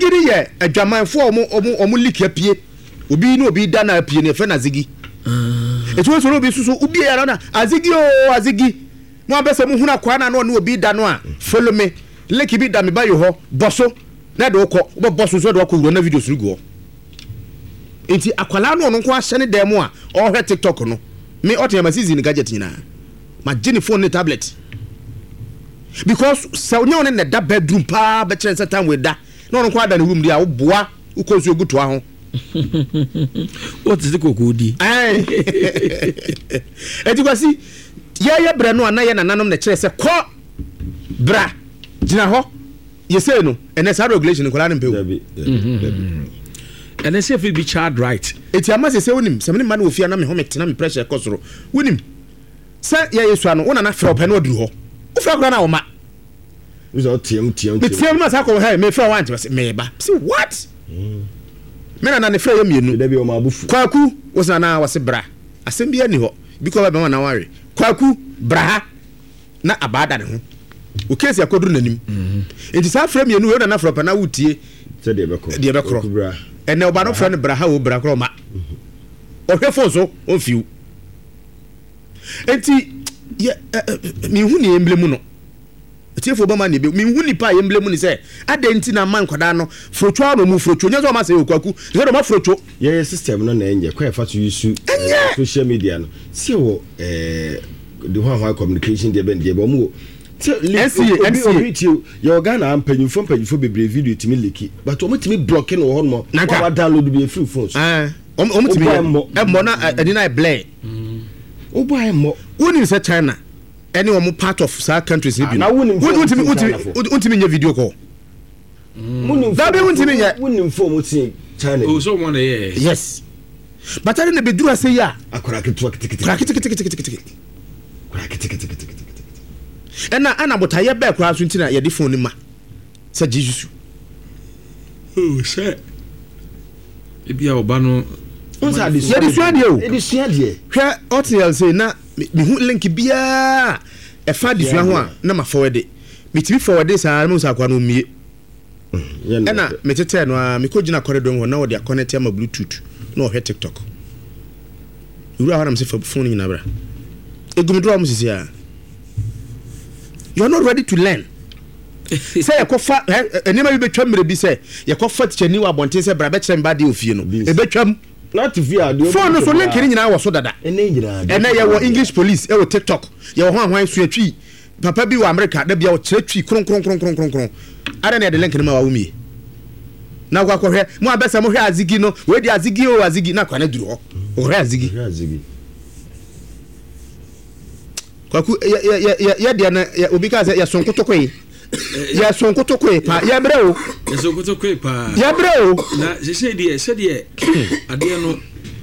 Azigi ye adwaman fo omo leak apie obi no obi da na apie ne fe na Azigi etu so no obi susu ubi ya na Azigi mo abese mo huna kwa na no obi da no a follow me leki bi da me ba yo ho boso na de okọ bo boso so de okọ na video suru go enti akwala no nko ahye ne dem a o hwe TikTok no me ote ma season gadget nyina ma gene phone ne tablet because so nyo ne da bedroom pa be chere time we da no nko ada ne room dia wo boa ukozu ogutu aho what is the kokodi eti kwasi ye bre no ana ye nananom na chere se ko bra gina ho ye say no ene sa regulation ko la ne mpewo and they say if it be child right eti amase se wonim se me man wo fia na me ho metena me pressure kosoro wonim se ye yesu ano wona na fra opa na oduru ho wo fra kra na wo ma uzo tiem me ma sa ko he me fra want me ba see what me na ne fra ye mienu da bi o ma bufu kwaku wo sa na wase bra asem bia ni ho because ba na ware kwaku bra na abada ne ho o case yakoduru nanim enti sa fra mienu wo na fra opa na wutie se de be kro bra ene oba no fra ne bra ha wo bra kro ma o hwefo so o fiu enti mi hu ni emblem no tiefo ba ma ne be mi hu ni pa emblem ni se adenti na man kwada no frocho no mu frocho nyezo ma se okwaku se do ma frocho ye system no na enje kwa fa to use social media no se wo the one communication dey ben dey bo mu NCA your Ghana ampanyufo bebre video timi leki but omo timi blocking no ho mo wa download be free phones omo timi mo na adina blay o buy mo woni se China any omo part of south countries be na woni nya video call da be woni phone mo tin China oh so one yes but I didn't be do say ya akora ana botaye be kwa so ntina ye de phone ma sa Jesus oh shit ebia oba no on sa de suade o e de suade hwe hotel say na me hu link bia e fa de sua ho a na ma forward me tibi forward sa mo sa kwa no mie ena me tete no a me ko gina corridor ho na wo de connect ma bluetooth na o he TikTok uru ahara me se phone ni na bra egumdro mo sisi a you are not ready to learn. Say you kofa enema bi betwa mre bi say you kofa tichani wa bonten say bra be kire mba de ofie no e betwam not via the phone so link ni nyina wo so dada ene nyina ene ye wo English police e wo TikTok ye wo hwan so atwi papa bi wa America da bia wo kire twi kron ara na de link ni ma wa wumi na kwa hwe mo abesa mo hwe Azigi no we di Azigi na kwa na duru ho o hwe Azigi kwaku ya dia na obi ka say ya sonkotokwe ya sonkotokwe pa ya breo ya sonkotokwe pa ya breo na se die ade no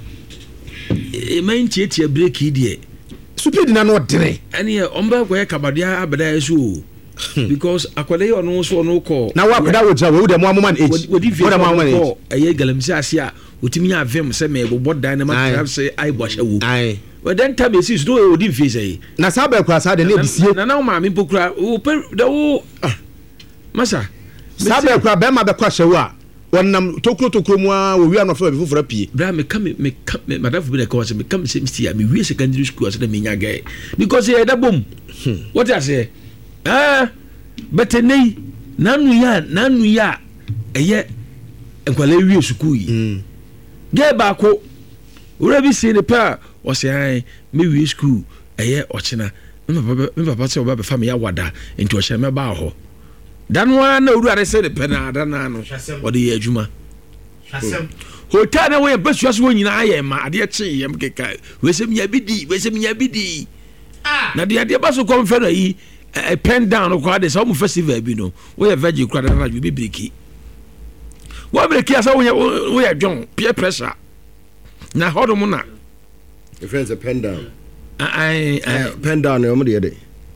e man tietie break die stupid na no dere ene omba kwa kabadia abada yesu because akwade yo no so no ko na wa kwada wo ja wo de mo amman age wo de mo amman age eye galamsi ase a otimi ya avem se me bobo dan na ma trap se ai bo hye wo ai we then time is no we di face say na sa ba kwa sa de na bisie na ma me pokura wo da wo masa sa ba kwa be ma be kwa hye wo a wonnam tokuro mu a wo wi anofa be fofora pie bra me kam madam bi na ko se me kam se misi ya me wi secondary school as na me nya guy because e da bom what I say but nei nanu ya eye enkwale wi school yi ge ba ko ora bi se ne pa o se ai me wi school eye ochina me papa se oba be fa me ya wada enti o she me ba ho danwa na uru are se ne pe na dana no o de adwuma hotel na we besu aso nyina aye ma ade chi yem keka we se nya bidi na de ba so kom fe no yi pen down ko ade so mo festival bi no we veggie kra na bi breki wo breki asa wo ya djon peer pressure na hodo mo na your friends are pen down pen down o mo de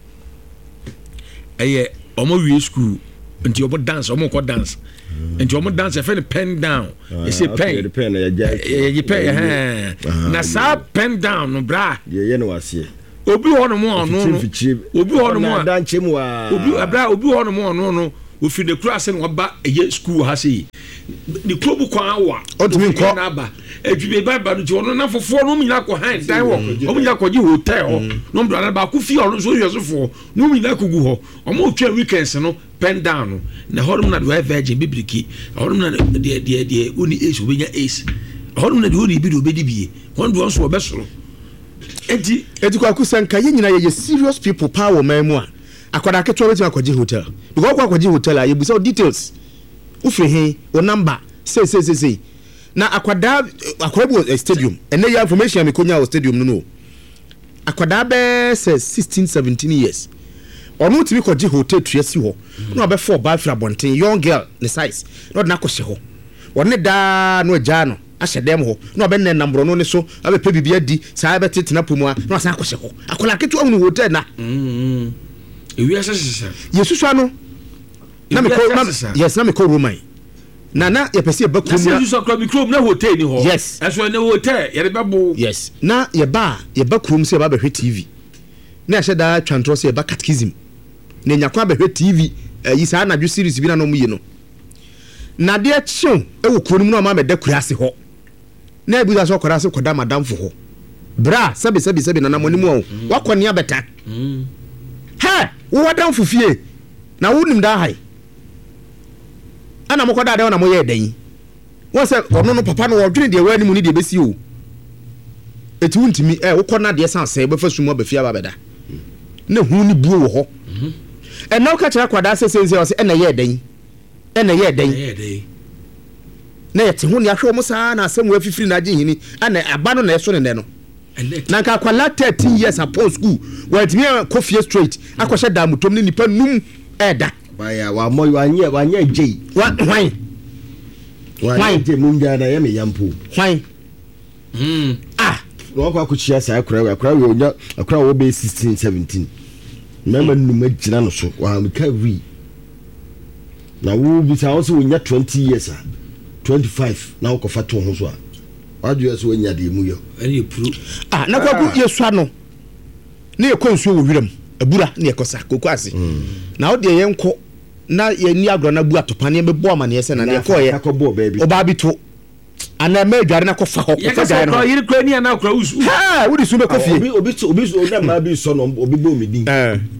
eye o mo wi school nti o mo dance o mo ko dance nti o mo dance e fe pen down e say pen pen ya pen na sa pen down no bra ye no wase obi ho no mo no obi ho no mo dan chemu a obi ho no mo no ofi ne kura se no ba eye school ha sei ni club kwa awa otumi nko na ba edwube ba no ti ono na fofo no nyina ko han dan wo o nyina ko ji hotel ho no mdra na ba ko fi ono so yosofo no nyina ko gu ho o mo twa weekends no pen down no na horum na the virgin bibliki horum na de uni ace obenya ace horum na de uni bi do obedi bie won do so obesoro enti kwa kusanka ye nyina ye serious people power man mu a akwada keto wetin akwaji hotel because akwaji hotel a ye busa details ufre he o number say na akwada bu stadium ene ya information me konya o stadium no akwada be say 16 17 years onu timi kwaji hotel tuasi ho na be for ba fra bonten young girl ne size no na kwhye ho wonne da no agya no ahye dem ho na be ne number no ne so abe pe bibia di saa be tetena pomu a na sa kwhye ho akola keto anu hotel na ewi asese yesu swa no na me ko yes na me ko roman na ye pese ba krom na yesu swa krom krom na hotel ni ho yes eso na hotel ye be bo yes na ye ba krom se ba be hwe tv na ye da twantro se ba catechism na nyakwa be hwe tv yi sa na dwo series bi na no mu yi no na de chiu e wo krom no ma me da kurase ho na e bi da so kurase koda madam fo ho bra sabi na namoni mu wa kwani abeta ha wo dan fufie na wonim da hai ana mokoda da na moye dan won se ono no papa no wo dwene de wani mu ni de besi o eti wuntimi wo kona de sanse be fasu mu bafia ba beda na hu ni buo wo ho na ka kira kwada se o se na ye dan na yete hu ni ahwe mo saa na asem wa fifiri na agye hini ana aba no na eso ne no na ka kwala 13 years upon school wa timi kofie straight akwhye da mutom ni nipa num eda baya wa moy wanye jei hwan je munja na yeme yampo hwan no kwa kuchia sa akura we onya akura wo be 16 17 remember num agina no so wa meka wi na wo bi sa wo so onya 20 years 25 na wo kofa to ho so a wadu yeso onya de mu yo ani epuru na kwa ku yesu ano na ye konsuo wo wiram abura na ye kosa koku ase na wo de ye nko na ye ni agro na bu atopa na ye be bo ama na ye se na ye ko ye oba bi to ana ma adware na kofa ho kofa ga no yiri kra ni ana kra usu ha wo di su be kofie obi na ma bi so no obi bo mi din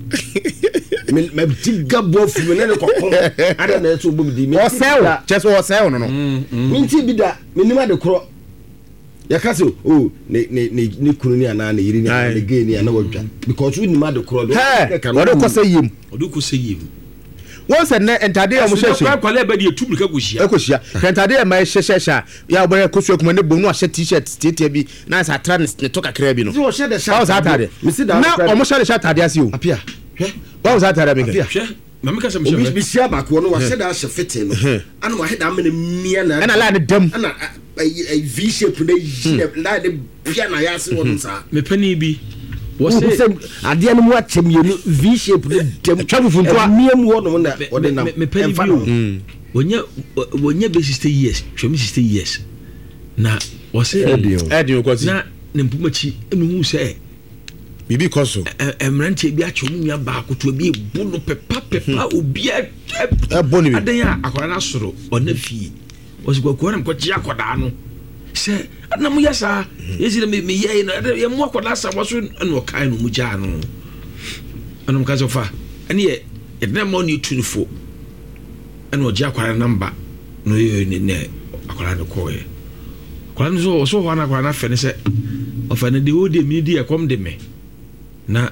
me tiga bo fu me ne kokko ada na so bo mi din o sel just o sel no mi ti bi da mi ni ma de kro ya kasi o ne kunu ni ana ne yiri ni ana ge ni ana wadwa because we ni ma de kro do o ko say yim wọ́n sẹ̀ ní ẹ̀ntàdé ẹ̀ mo ṣe ṣe ẹ̀kọ́ lẹ́ẹ̀bẹ̀ ni ètùmù kẹ́ kò ṣíà ẹ̀ntàdé ẹ̀ máa ṣe ṣe yà bọ̀ ẹ̀ kó so ẹ̀kọ́ ní bọ̀ ní wàá ṣe t-shirt tiẹ̀tiẹ̀ bi náà sà tra ní tó kakra bi no wọ́n sà àtàdé náà ọmọ ṣe ṣe àtàdé àti o wọ́n sà àtàdé mi kẹ́ mami kasa mi ṣe bi ṣe àbàkọ́ no wàá ṣe dà ṣe fìtì no ẹnna wàá ṣe dà mí ni mìíà náà ẹnna láàánú dẹ́m ẹnna v shape ní yí láàánú bíà náà yà sí wọn sá. mepẹ́ni bi wose adeɛ no mu akyɛm yɛnu v shape no dɛm twa fufunto a mia mu hɔ no na ɔde nam mepɛni bi wonya be 60 years twɛmi 60 years na wɔse ɛdi okwasi na ne mpumachi emehu sɛ bibi kɔ so mmeranteɛ bi akyɛ ɔmo nua baako to bi ebu no pepa obi ɛbɔ ne bi adan a akwadaa no asoro ɔna fie wɔsi kɔkɔɔ na mkɔkye akwadaa no sɛ na mo yɛ saa yɛsi na me yɛ na yɛ mo akwadaa sa wɔso na ɔkae no mu gyaa no ɛna mo ka sɛ fa ɛne yɛ yɛde ma ɔne tunifo ɛna ɔgye akwadaa namba na ɔyɛ ne akwadaa no kɔɔyɛ akwadaa no so ɔso hɔ na akwadaa no afɛ ne sɛ ɔfa ne de ɔde mi di ɛkɔm de me na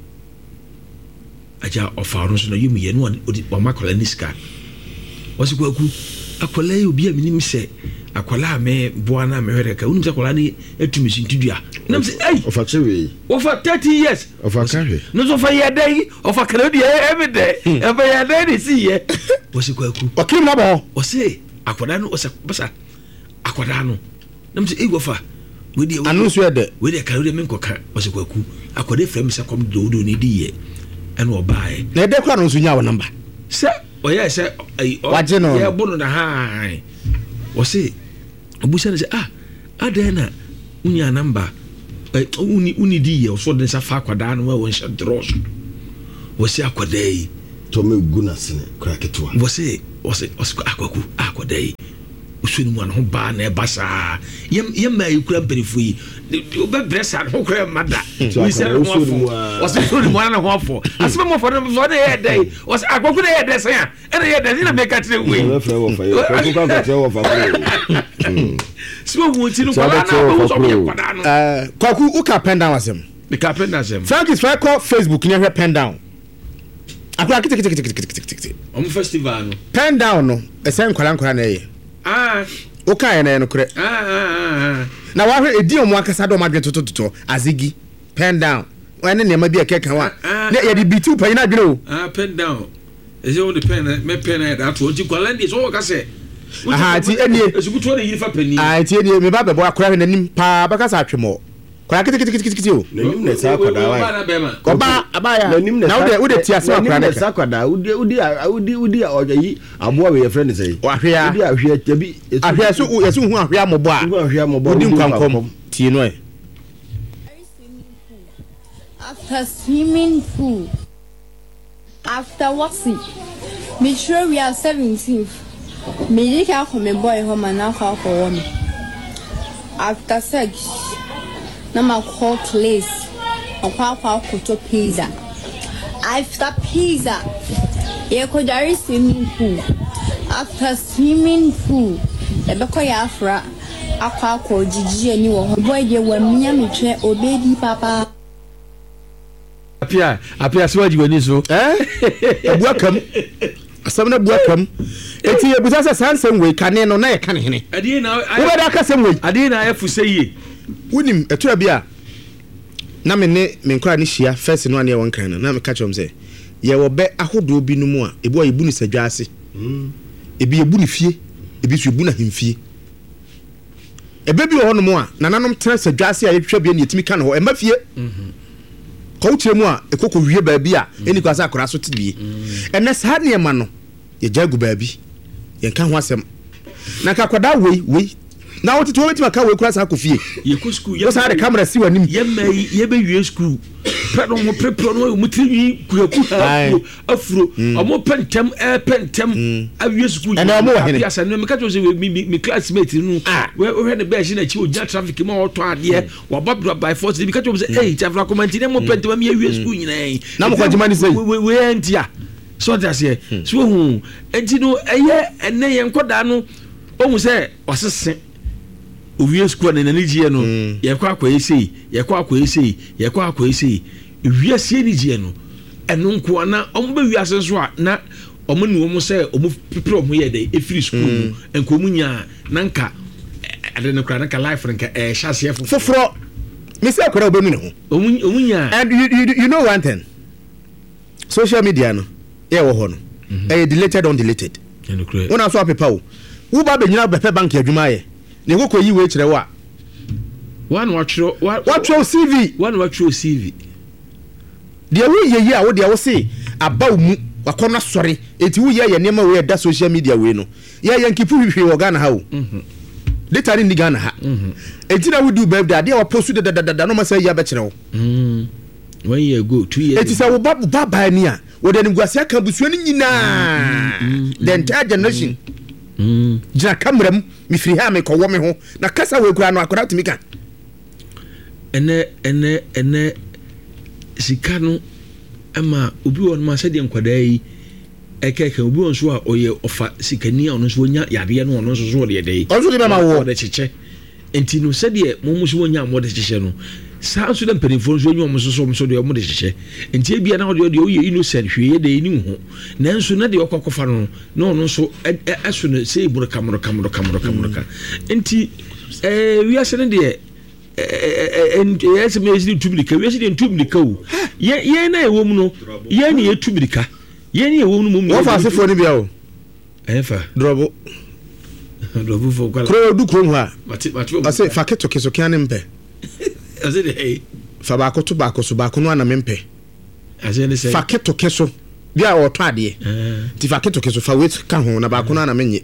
agya ɔfa ɔno so na yɛ mu yɛ no ɔde ɔma akwadaa ne sika wɔsi kwaku akwadaa yi obi a menim sɛ akwala me boa na me hwere ka unum se akwala ni etumi sintudua nam se ei ofa chewe ofa 30 years ofa kahwe no so fa ye dai ofa kala di every day e fa ye dai ni si ye wo se kwaku o kim na bo o se akwala no o se basa akwala no nam se ei ofa we di anu so ede we di kala di me nkoka o se kwaku akwala frem se kom do ni di ye ene obae na ede kwa no so nya wo number se o ye se waje no ye bono na ha o se obusa ne se adan na unya number uni di ye so de sa fa kwada no wa won sha dross wo se akwada yi Tome Gunasine, Kraketwa. Was it Aquaku, Aquaday? Uswini mwana ho ba na basa yem you could be free the bless and ho cram mother we said was the mwana na ho for asema mo for the head day was Aquaku the head say and the head na make at the way so won't you know Kwaku uka pen down asem the carpenter asem Frank is call Facebook near pen down akwa kitik festival no pen down no esen kwala na ye okay na enokre na wa hwe edi omo akasa do madwe tototo azigi pen down wane ne ma bi akeka wa na ye di bitu pan na adwene o pen down eze on the pen me pen na that onti kwalandi so ka se ti enie esukuto na yifa pani ti enie me ba bebo akora hwe nanim pa ba kasa atwemo kwa kitik o nanim na sa kwada wa oba abaya na wo de ti ase akora na sa kwada udi oyi aboa we friend say ahwea udi ahwea tabi ahwea so yesu hu ahwea mobo a udi nkwankom tie no after swimming pool after washing me sure we are 17th me dey ka come boy home na ka for me after sex na ma call place akwa koto pizza after pizza ye ko dari swimming pool after swimming pool e be ko ya afra akwa jiji ani wo boy de wa mia me twe obedi papa apia so wani so abuakam asam na buakam eti ebusa se sansem we kane no na ye kane hene ade na wo be da kasem we ade na afu seye wonim etura bia na me nkora ne hia first no ane won kan na me ka chom se ye wo be ahodo bi no mu a ebu ayebu ni sadwa ase ebi ebu ni fie ebi so ebu na hemfie ebe bi ho no mu a nananom tena sadwa ase a yetwa bia ne yetimi kan ho ema fie ko chemu a ekoko wie ba bi a eni kwasa akora so tibie ena sa ne ma no ye jagu ba bi ye kan ho asem na ka kwada wei na wo tito wetima ka we kura sa akofie ye ko school ye sa de camera si wanim ye mai ye be wie school pedo mo prepare no mo tiri kuaku afro omo pentem awie school ya sa no me ka to se me classmate nu we ne be na chi oja traffic ma oto ade wa babra by force me ka to se eh chafra comment ne mo pentem me awie school nyina na mo kwajima ni sei we entia so that say so hu enti no eye ene ye nkoda no ohu se osese owie school na nanigie no ye kwa akwaesei ewie sie nigie no eno nko na omba wiase so a na omo ni omo se omo pipre omo ye dey efiri school enko munya na nka ade ne kra na ka life nka hyase foforo me se akora obenu ne ho omunya and you know one thing social media no e wo ho no deleted on deleted eno kra wona so apepa wo ba be nyina bepe bank adwuma ye ne kokko yi we kire wa one watro CV de we ye a wo de wo se abaw mu wakona sori eti wo ye nema we da social media we no ye yankipu hwehwe wo Ghana ha wo data ni Ghana ha eti na we do birthday ade wa post da no ma say ya be kire wo 1 year ago 2 years eti say wo baba ni a wo de ni guase aka busuani nyina the entire generation jina kameram mi firi ha me ko wo me ho na kasa we kura no akora timi ka ene sika no ama obi won ma se de nkwada yi ekeke obi won so a oye ofa sikani a ono so nya yade no ono so de dey onso de ma wo de cheche enti no se de mo so nya mo de cheche no sa so de penifo so nya mo so de mo de cheche enti e bia na de oye innocent hwe de ni ho nanso na de okokofa no na ono so aso no se iburu kamro enti wi ase ne de yes me is tubirika we is tubirika o ye na ewo mu no ye ni tubirika ye ni ewo mu mu wo fa se fo ni bia o efa drobo fo kwala kro du kro ho a mati ase fa keto keso kan ne mpe ase de hey fa ba ko to ba ko so ba ko no ana mempe ase ne se fa keto keso bia o to ade ti fa keto keso fa we kan ho na ba ko no ana menye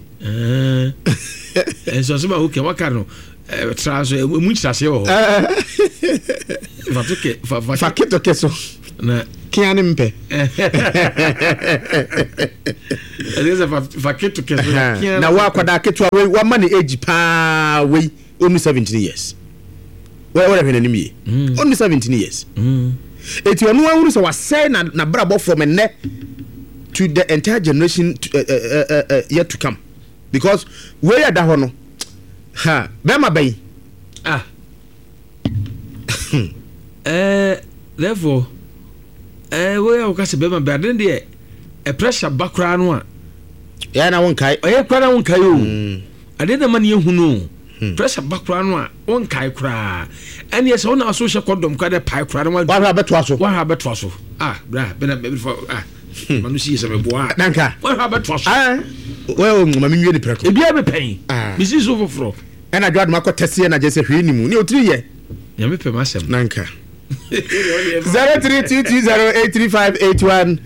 so so ba o ke waka no trazo muito chasse o fa keto keso na Kiani mpe. Na wa kwada ketwa we wa mani age pa we only 17 years. Where have been enemy? Only 17 years. Eti onu awuru so wasay na brabo from enne to the entire generation yet to come. Because where da ho no. Ha, bema bay. Therefore where you can bema bay den dey a pressure background no a. Ya na won kai. Oye kwa na won kai o. Ade na mani ehunu. Pressure background no a won kai kra. And yes, on our social condom ka dey pai kra no one. Wa ha beto aso. Bra, be for manu see se boa. Nanka. Wa ha beto aso. Well, mami nwie ni preko. E bia be pen. Bisi so foforo. And I got my courtesy and I just say hwe ni mu. Ni o 3 year. Ya me pe masem. Nanka. 0322083581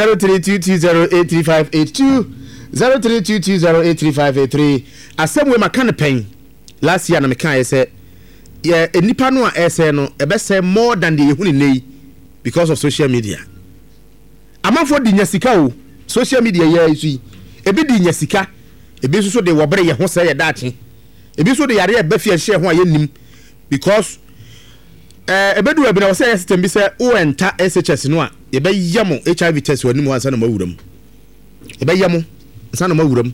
0322083582 0322083583 asem we makane pen last year na mekan say yeah enipa no a say no e be say more than the ehuni nei because of social media amafo di nyasika o social media ya isu ebi di nyasika ebi so de wobre ye ho say ye daachi ebi so de yare e ba fie hye ho aye nim because ebedu we na say system bi say o enta SHS no a ye be yamo HIV test wani mu ansa na mawuram ye be yamo ansa na mawuram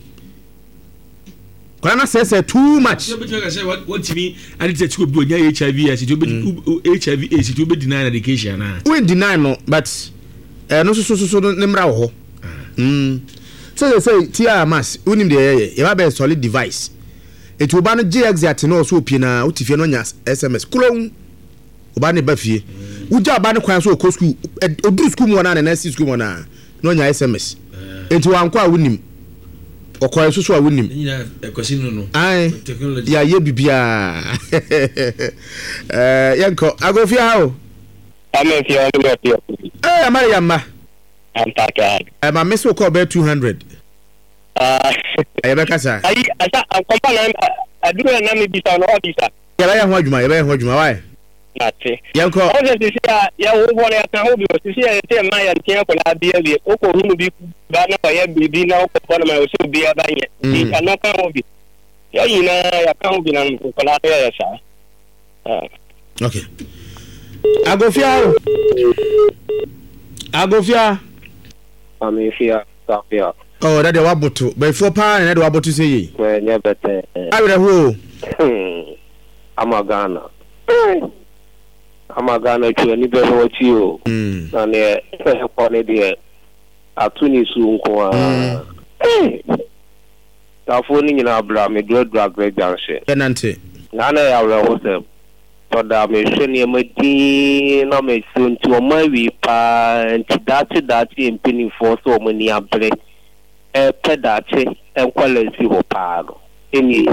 kwana say too much what me and it to be onya HIV as to be HIV is to be deny education na we deny no but no so nemra wo ho so they say tia mass unim de ye ba be solid device it oba no GX at no so pie na utifie no nya SMS kulon oba ne ba fie uja oba ne kwan so ko school oduru school mo na na school mo na no nya SMS enti wanko a unim okoy so a unim nya ekwasino no ai ya ye bibia yanko agofia how amefia no mefia amari yamma antaka ma meso ko be 200 ayebe kasa ai asa akompana aduru na me bisa no obisa ya ba ya ho adwuma why nate yanko o se sisi ya wo wona ya kan obi o sisi ya te ma ya ntia ko na bia bi o ko hunu bi ba na ya bibi na o ko na ma o so bia ba ye ti kana kan obi ya yina ya kan obi na ko la ya sa okay agofia amefia safia oh that the waboto before pa na the waboto say yi we nya bete awere ho amagana tu ni be ho ti o na ne ko ne de atuni su nko a ta fo ni nyina bra me drag janse penante na na ya were ho se to da me hwe ne madi na me su nti o ma wi pa nti dati empini fo so mo ni abre pedate enkwalesi ho pa no eni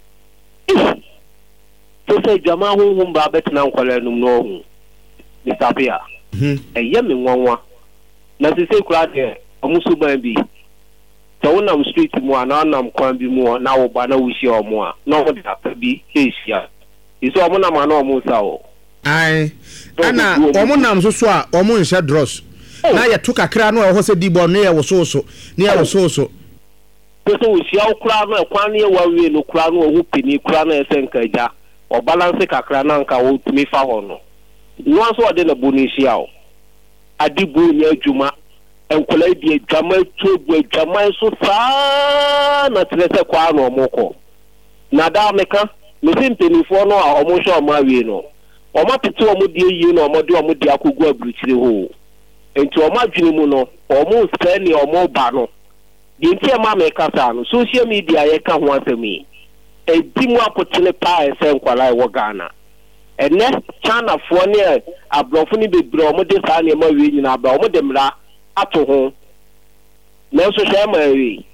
so say jama hu ba betina nkwala num no hu disappear me nwanwa na se kura de omusu ban bi to wonam street mu ana nam kwan bi mu na wo ba na wusi omo a na wo da bi esia iso omo na ma na omo sa o ai ana omo nam so a omo nsha dross na ye to kakra no ho se dibo no ye wo so ne ye wo so so wusi a kura no kwan ne wa wie no kura no hu pini kura no ese nkaja o balance kakra na nka wo tumi fa ho no no aso ode na bonisia o adibu nya adwuma enkola bi adwama tubu adwama so saa na trese kwa no omoko na da meka me simpenifo no a omo hwe omo awie no omo pete omo die yie no omo de akogu aburuchire ho enti omo adwene mu no omo spend omo ba no di nti ma meka sa no social media ye ka ho asemi edimu apotene pa ese nkwala e wo Ghana ene China fo ne abrofo ni bebre omo de sa ne ma wi nyina abra omo de mra ato ho na so hwe ma wi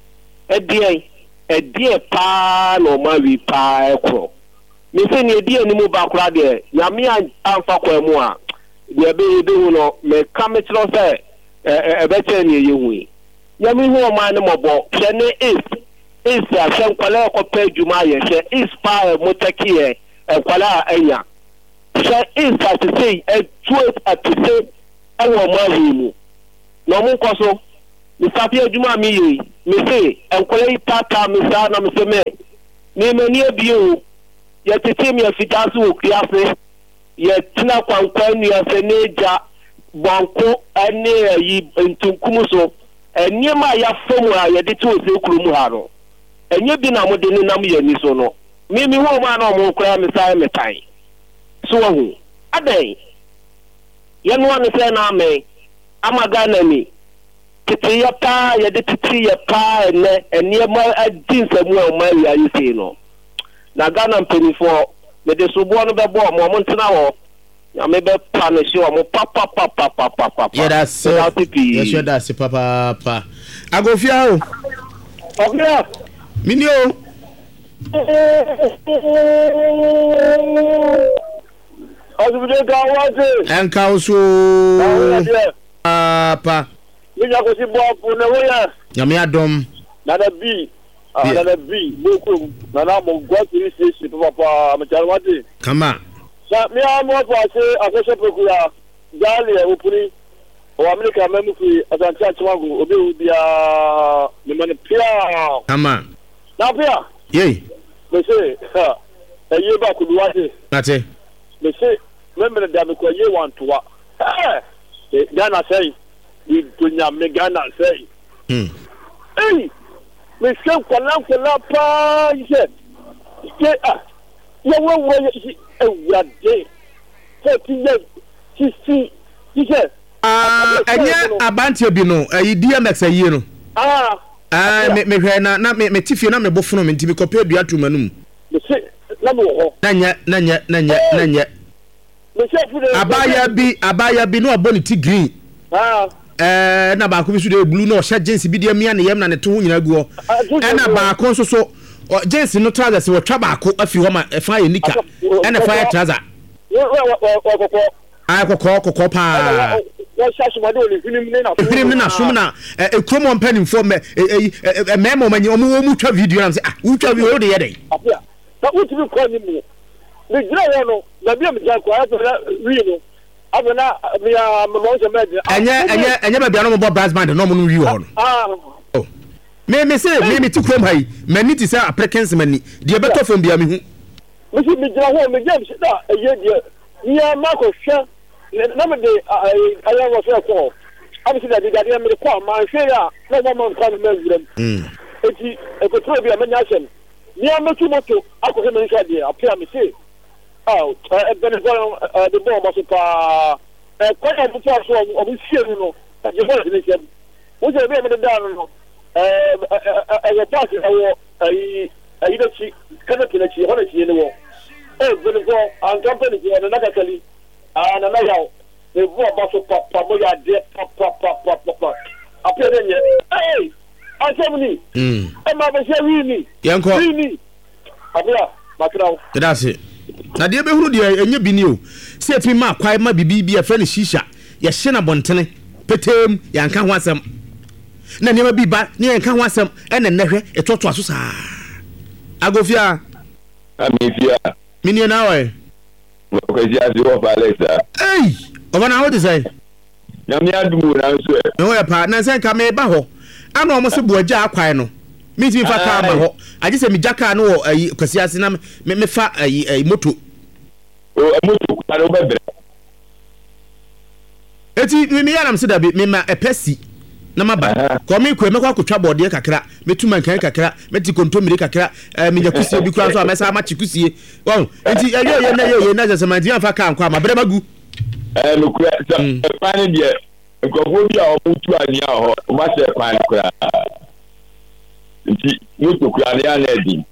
edie pa no ma wi pa ekro me se ne edie ni mu ba kura de nyame anfa kwa mu a de be hu no me ka me kiro se be che ne yehu nyame hu o ma ne mobo hwe ne is a shen kwala ko pe juma ye she is pa motaki e kwala anya she is at say e tweet at say ɛwɔ ɔmo ahi mu na ɔmo nkɔ so misafi adwuma mi yi mi se nkɔla yi tata mi saa na mi se mɛ mímani ebie o yɛ tete mi afita so wɔ kuase yɛ tena kwankwan nua sɛ n'egya bɔnko ɛne ɛyi ntunkum so nneɛma a yɛafɔ mu a yɛde te ose kurom ha no ɛnyɛ bi na mo de ne nam yɛ ni so no mimi hɔ ma na ɔmo nkora mi saa mi tan so wɔn adan yɛn wɔn sɛ na amɛ ama Ghana ni tete yɛ paa yɛde tete yɛ paa ɛnɛ nneɛma adi nsɛm a ɔmo ayi ayi sei no na Ghana mpanyinfoɔ mede soboɔ no bɛbɔ ɔmo ntena hɔ nyame bɛpa ne hyɛ ɔmo papapapapapapa yɛhyɛ da ase papaapa agofia o ɔkra mini o ɔsibide ka wɔte ɛnka wo so papa minya kosi bɔɔfo ne woyɛ nyame adom nana bi bokum nana mo gwatiri sisi papa machar wate kama sa mi amo fa se akoshe pekura jali e opuni o America memu fi asanti atwago obi ubia me man pia kama na pia ye me se eye ba kudu wate ate me se membre da me ko ye wantoa Ghana say we dunya me Ghana say eh me se kwala pa ise ke ye wo ewurade 30 years ise enye abantie bi no DMX ayie no me hwe na me tifie na me bofono me ntimi kopɛ dua to manum me se na me ho nanya me se fu de abaya bi no abɔ ne ti green na ba ko bi so de blue no hye jeans bi de amia ne yam na ne to ho nyina guo na ba ko so jeans no trouser se wotwa ba ko afi ho ma fa ye nika na fa ye trouser kokko pa finim na som na ekromo mpanimfo memo manyi omo mu twa video na say wo twa video de ye dey na utimi ko ni mu me gira wo no na bia me ja ko aso na wi no abena bia mo se meje enye ba bia no mo brass band no mo no wi ho no me say me ti krom hai mani ti say applicants mani de beto fom bia me hu me gira ho me jam se da eye de ya mako hwe na me de aya wo so ko abi se da de de me ko ma hwe ya na mo ko me wiram eti ekotro bia me nya hye ni ametu moto akose me nka de apia me say Venezuela the bomb was quite a bit of shit, no. You want to listen. What's the name of the down? A party, I don't see connected to honestly in the war. Venezuela and company and another Kelly and another. The war was a pamoya dead pop. Appear in yet. Hey, I'm telling you. I'm not saying me. Young call me. Abia, Macron. That's it. Na de be huru de enye bi ni o se etimi ma kwai ma bibi bi afre ne shisha ye hye na bontene petem ya nka ho asem na ne ma bi ba ne nka ho asem ene nehwe etoto aso saa agofia amifia mini na we ko ji azi wo ba lesa oba na ho de say na mi adumu na so e no ya pa na sen ka me ba ho ana o mo se buaja akwai no mi ti fa ka ma ho aje se mi jaka no kwasi ase na me fa moto moto kwa no bebre eti mi yanam se da bi me ma epesi na maba ko mi kwe me kwa kotwa bode kakra metuma nkan kakra meti kontomire kakra mi nyakusie bi kura so amesa ma chikusie won enti ye na je ma dia fa ka nkwa ma bre magu no kura pani de nkofo bi a o mutu ani a ho ma se pani kura nti moto kura ne ana di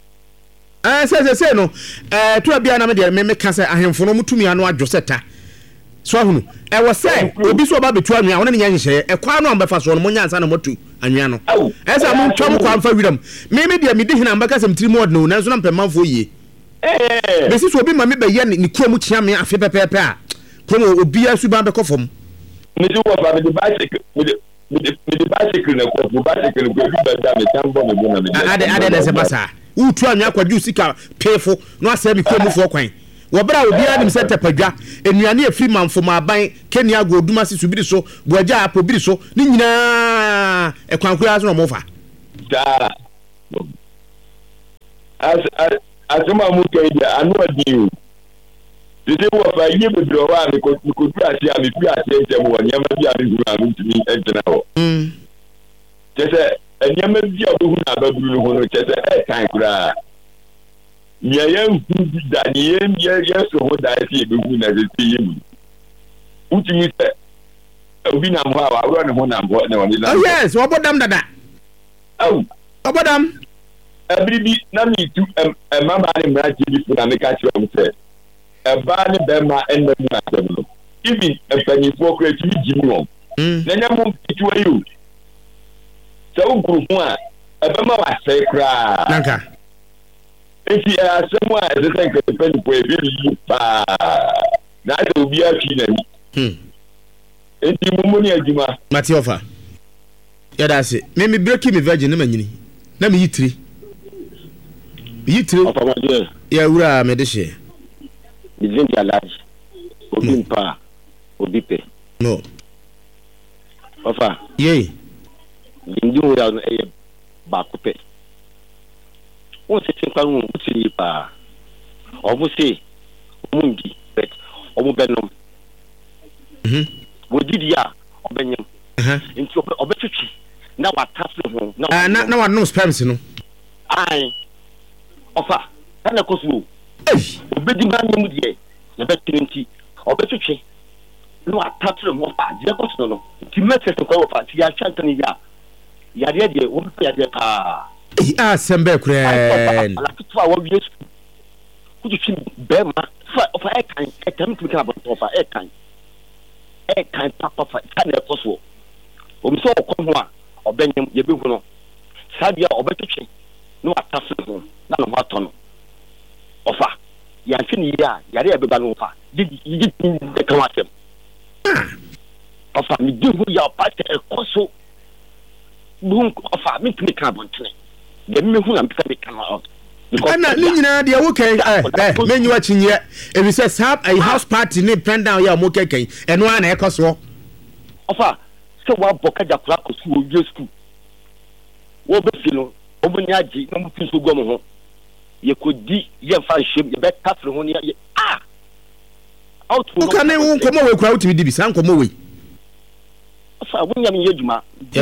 se no to bia na me de me ka se ahemfo no mutumi anu adwoseta so ahunu wo se obi so ba betu anua wona ne nya nhye kwa no ambefa so no mo nyansa na motu anua no esa mo twam kwa amfa wiram me de me de hina mbaka sem tiri mod no na so na mpemmanfo yie me si so obi ma me be ye ni kuamu chia me afi pepepe a komo obi asu ba be kofom me do wa ba me bicycle me de bicycle na ko bicycle ko bi ba da me tambo me bo na me ade se basa utu anua kwaju sika pefo no asem kuamu fo kwan wobra obi anim se tepadwa enuane efiri manfo maaban Kenya go oduma si subiri so boaja apobiri so ni nyina ekwankura aso no mofa da asoma mu keja anu adi dide wo fa ye bedro wa mi ko tu asia mi fi asia ntem wo nyama bi abi hu na ntumi entena ho tese nyama bi abu na baburu ho no tese kan kura nya ye hu da ye so ho da fi be hu na ze ti yemu utimi se obi na mo awa ro ne ho na mbo na woni la yes wobodam dada wobodam abribi na mi tu mama ni mraji bi fu na me ka chiro mse ba ni be ma enna mu na sebno even empani for create mi jimi won na nya mo pitu ayu so nkuru hu a be ma wa sai kra nanka enti asemu a ze tanke empani for ebi pa na so obi afi na ni enti mumu ni adwuma Matiofa yada se me break me virgin na manyini na me yitiri ya wura me de she Didn't realize obi mpa obi pe no ofa ye ndindu ya ba ko pe won se tin kwa won ti pa omo se omundi bet omo benom wodi ya obenyem nti obetwetwi na watase ho na wa no spams no ai ofa kana kosu obedi ma nyem die na betwenti obetwetwi no atatre mo fa je kosu no ti mete so kwa fa ti ya chantani ya de wo ya de pa sembe kren la tutwa wo bi yesu kutu be ma fa ofa e kan e tam tu ka bo fa e kan papa fa kana kosu o mi so ko ho a obenyem ye bi hu no sabia obetwetwi no atase ho na no ato no ofa ya fini ya yare ya beba no fa di de kan watem ofa mi di hu ya pate ekoso bu ofa mi tumi kan bontene de mi hu na mi ka be kan out ana ni nyina de wo kan menyi wa chinye e bi say sap a house party ni pen down ya mo keken eno ana ekoso ofa so wa boka jakura ko su o school wo be fi no obunya ji na mu fi so gwo mo ho ye kodi ye fa hwem ye be tafre ho ne out no kan ne won komo we kura utimi di bi san komo we afa wonya me yeduma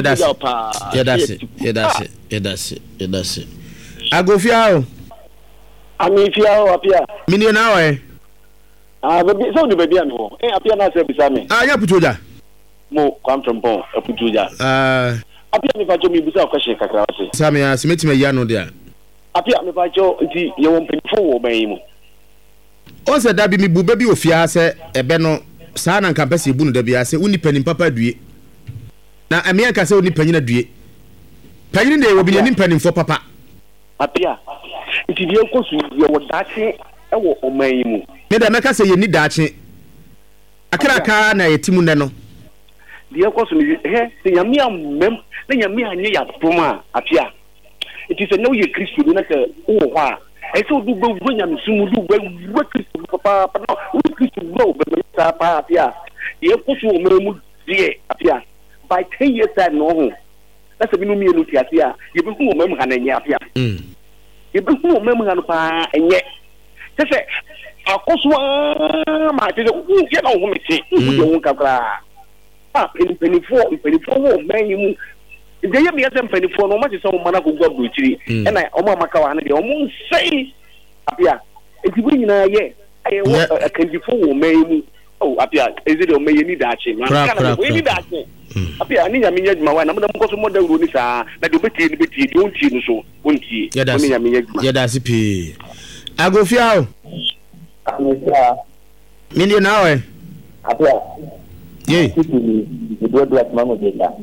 yedase agofia o amifia o apia mini na we bebi so do bebi ame ho apia na se bisa me nya putoja mo kwam trompon aputoja apia me fajo mi busa question kakra wase sami a simetima ya no dia apia me fajo nti ye won penfo wo ban yi mu o se da bi mi bu bebi ofia se ebe no saa na nka pese bu no da bia se uni panin papa due na amia ka se uni panin due panin de wo bi ni panin fo papa apia nti die kosu ye wo dache e wo oman yi mu me da meka se ye ni dache akraka na yetimu ne no die kosu ni se nyamia mem na nyamia anye ya toma apia nti se no ye Kristo na ka wo ha e so du gbo nyamsumu du gbo Kristo papa no wo Kristo gbo be ta pa apia ye kosu o memu die apia by 10 years time no ho na se binu mi elu ti apia ye be hu o memu kana nya apia ye be hu o memu kana pa enye se akoso ma te wo ye na ho meti ye won kakra penifo wo menyi mu de ye me yasem penifo no ma se so mana ko gbo chiri e na o ma maka wa na de o mu sei apia enti bu nyina ye aye wo akandifo wo menyi mu o apia ezide o menyi ni daache na kana wo ni daache apia ni nyame nyaduma wa na mo ko so mo da ro ni sa na de beti de onti no so onti o ni nyame nyaduma ye da sipi agofia o amisa mini na we apia ye do black mama de la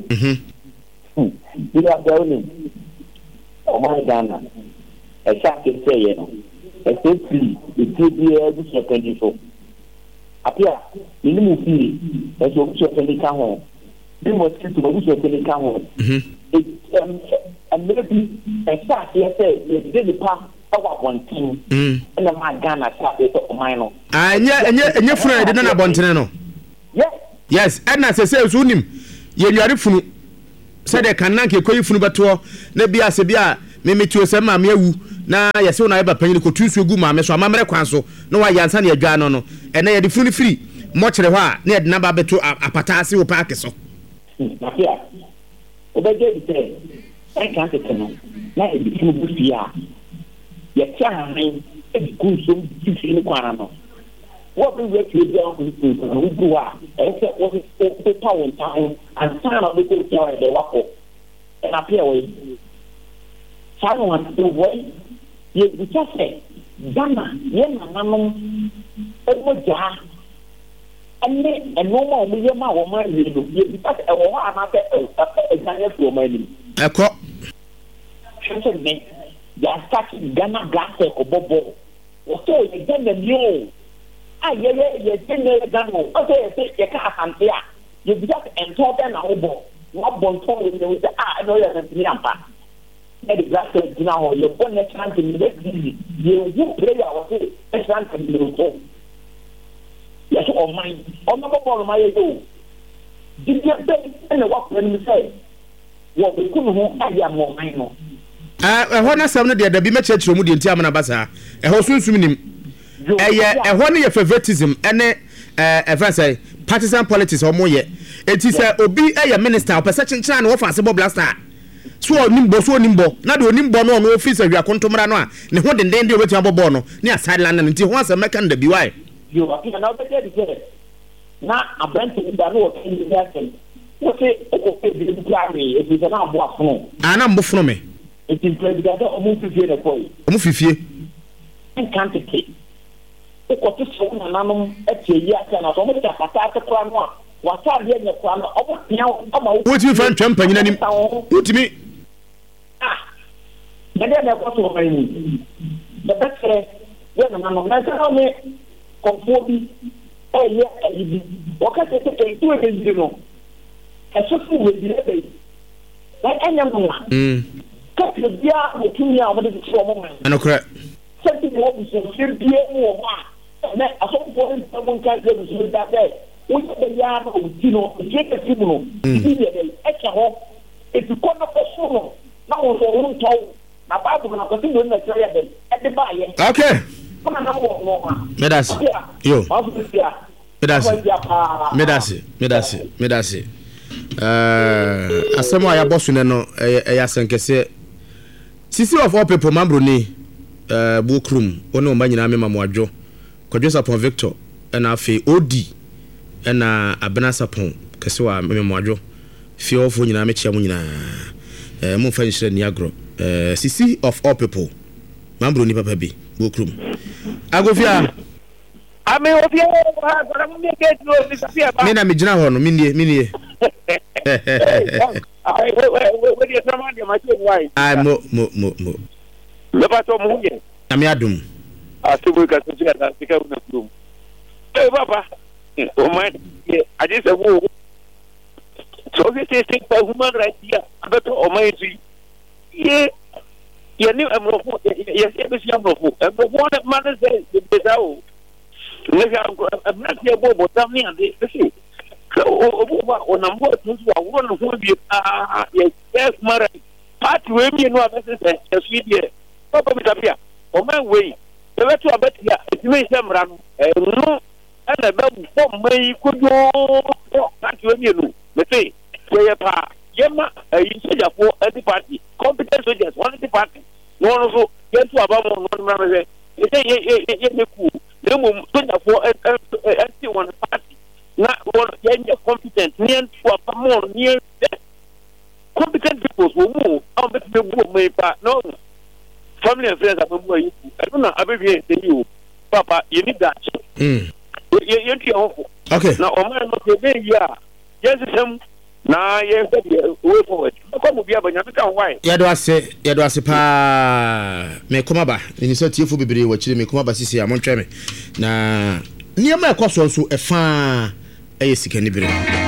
ila dauni o ma dana e sa ke seye no e se fi e ti bi e du se pendifo apia ni mu fi e so so pendika ho bi mo ti to bu so pendika ho maybe e sa ke se e de pa ɛwɔ abɔnten ɛna ma Ghana sɛ apɛsɛ ɔman no ɛnyɛ funu de na abɔntene no yes ɛna sɛ so nim yɛnware funu sɛ de kan nanke koyi funu bɛtoɔ na bia sɛ bia memetio sɛ ma me awu na yɛsɛ na ɛba panyin ko tunsu gu ma me so amamre kwan so na wa yansa na adwa no ɛna yɛde funu firi mɔkyere hɔ a na yɛde na ba beto apata ase wo paake so Mafia, obɛgye di sɛ ɛnka tete no na ebi funu bu fie a yɛte ahan ebi gu nsom fifiri ne kwana no wɔbɛ wia fie bi a wɔn funu no wugu a ɛsɛ wɔn pepa wɔn nta ho ansa na wɔbɛkɔ fie a wɔde wakɔ ɛna pia wɔ yi saa na wɔn ati wɔ yi yɛbusa sɛ Ghana yɛn nananom ɛwɔ gyaa ɛne ɛnɔɔma a wɔyɛ ma wɔn ayɛ no yɛbusa sɛ ɛwɔ hɔ anaasɛ ɛganya fi wɔn anim ɛkɔ hwɛ ne yɛasate Ghana Blaster kɔbɔ bɔɔl wɔsɛ yɛ Ghana ni o a yɛyɛ yɛ Ghana o ɔsɛ yɛsɛ yɛka asante a yɛbusa sɛ ɛntɔn bɛn na wɔbɔ wɔabɔ ntɔn wɔ nyɛ sɛ a ɛna ɔyɛ asante ni ampa ɛde Blaster gyina hɔ yɛbɔ ne chance ne bɛdi yɛwu player a wɔsɛ ɛchance ne bɛtɔ yɛsɛ ɔman bɔ bɔɔl ma yɛ o didiɛ bɛn ɛna wakɔ ne sɛ wɔbɛku ne ho ayɛ ama ɔman no ɛhɔ na sɛm no deɛ dabi mɛkyerɛkyerɛ mu deɛ nti amana basa ɛhɔ sunsum nim ɛyɛ ɛhɔ no yɛ favoritism ɛne ɛfɛ sɛ partisan politics ɔmo yɛ enti sɛ obi ɛyɛ minister ɔpɛ sɛ kyenkyena ne wɔfa ase bɔ Blaster so onimbɔ na de onimbɔ no ɔno ofi sɛ hwia kontomra no a ne ho denden de obetuma bɔ bɔɔl no ne aside land no nti ho asɛm mɛka no dabi wae yo akina na obɛgye de sɛ na abɛnti da no wɔka yi asɛm wɔsɛ ɔkɔpɛ bi bu kra me efi sɛ na abo afono ana mbo fono me enti president ɔmo fifie ne kɔi ɔmo fifie nkantete ɔkɔte sɛ nananom ɛte yi asɛm na ɔmo de apata akora no a wasa adeɛ nyɛ kora no ɔmo tia ɔma wotimi fa ntwam panyina nim wotimi yɛde na ɛkɔ so ɔman mu yɛbɛkyerɛ yɛ nananom na sɛ ɔme kɔmfoɔ bi ɛyɛ ayi bi wɔka sɛ sɛ kɛntu ɛbɛyiri no ɛso so wɔdiri ɛbɛyi na ɛnyɛ no a kɛsɛ biara wɔtumi a wɔde de kyerɛ ɔmo man ɛnokorɛ sɛ bi wɔ busuafoɔ bie mu wɔ hɔ a na asɔfoɔ no nsɛm nka sɛ busuafoɔ da sɛ woyɛ bɛyɛ a na wɔti no ɛtie kɛsi mu no bi yɛ bɛyi ɛkyɛ hɔ ɛfikɔ no kɔ so no na wɔn sɛ wɔn ntɔw na baabolo na kɔsi wɔn na kyerɛ yɛ bɛyi ɛde baayɛ okay medase yo medase asɛm a yɛabɔ so ne no ɛyɛ asɛnkɛsɛ sisi of all people mambroni bokrum one ɔma nyinaa mema mo adwo kwadwo sapon Victor ɛna afei odi ɛna abena sapon kɛse wa mema mo adwo fie ɔfo nyinaa mekyia mo nyinaa mo fa nhyira ni agro sisi of all people mambroni papa bi bokrum agofia ame ofia para mo me get no sisia ba me na me gyina hɔ no minie ai we dia sama dia ma che wai ai mo le ba to mo ye ami adum asibu ka se ta sika una plum papa o man aje se wo so we say human rights here abeto o man ye ni amrofo ye be si amrofo one man say the sao ne ya abna tie bobo tam ni ande see o nambo tuntu wa wo no ho bi yes mara party we mi no abese se swidie papa mi tapia o man we e beto abetia etime se mra no ana be fo mai kudo party we mi no me say ye pa yema yi sojafo anti party competent soldiers one anti party no so ye to abamo no mra me say ye meku le mo sojafo anti one party na one ye competent ni to abamo ni competent people wo mu am bet me bu me pa no family and friends abamu yi na abebie say you papa you need that ye ti ho okay na o man no be ya yes sem na ye way forward ko mu bia banya ka why yedo ase pa me koma ba ni so tiefo bebre wa kire me koma ba sisi amontwe me na niam ekoso nso efa eye sika ni bere